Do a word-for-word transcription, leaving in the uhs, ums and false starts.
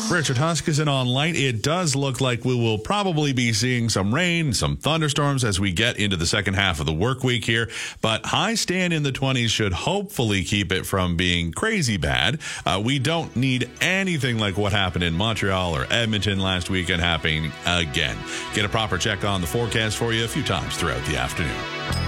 Richard Huskisson on Light. It does look like we will probably be seeing some rain, some thunderstorms as we get into the second half of the work week here. But highs staying in the twenties should hopefully keep it from being crazy bad. Uh, we don't need anything like what happened in Montreal or Edmonton last weekend happening again. Get a proper check on the forecast for you a few times throughout the afternoon.